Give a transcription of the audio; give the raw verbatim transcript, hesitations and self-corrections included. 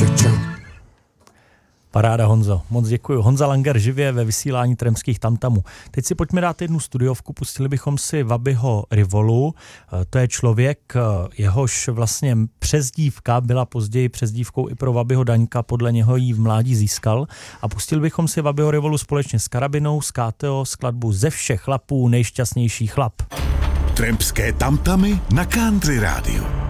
Paráda, Honzo. Moc děkuji. Honza Langer živě ve vysílání Tremských tamtamů. Teď si pojďme dát jednu studiovku. Pustili bychom si Wabyho Rivolu. To je člověk, jehož vlastně přezdívka byla později přezdívkou i pro Wabyho Daňka, podle něho ji v mládí získal. A pustili bychom si Wabyho Rivolu společně s Karabinou, s K T O, skladbu Ze všech chlapů nejšťastnější chlap. Tremské tamtamy na Country Rádiu.